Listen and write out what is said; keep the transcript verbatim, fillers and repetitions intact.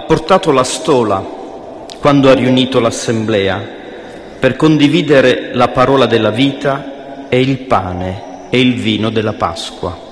portato la stola quando ha riunito l'assemblea per condividere la parola della vita e il pane e il vino della Pasqua.